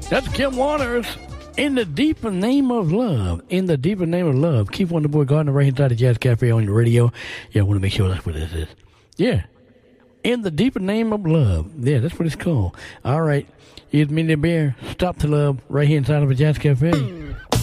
That's Kim Waters. In the deeper name of love. In the deeper name of love. Keep on the boy Gardner right inside the Jazz Cafe on your radio. Yeah, I want to make sure that's what this is. Yeah. In the deeper name of love. Yeah, that's what it's called. All right. It's me, the bear. Stop the love right here inside of a Jazz Cafe.